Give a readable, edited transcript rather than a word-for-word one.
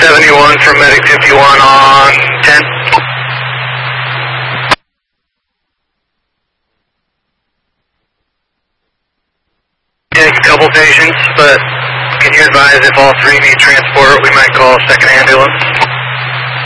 71 from Medic 51 on 10. Take a couple patients, but can you advise if all three need transport, we might call a second ambulance?